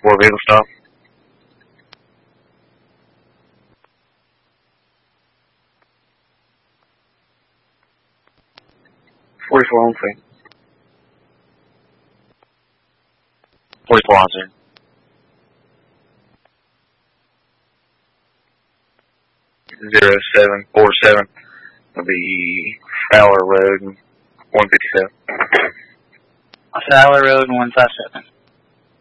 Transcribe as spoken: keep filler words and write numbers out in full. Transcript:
four vehicle stop. forty-four on scene. forty-four on scene. zero seven four seven will be Fowler Road, one fifty-seven. Fowler Road, one fifty-seven.